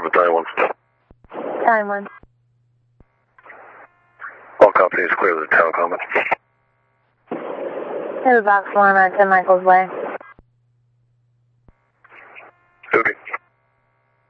for Battalion 1. Battalion 1. All companies clear the town commons. Heavy box 1 at 10 Michael's Way. Duty.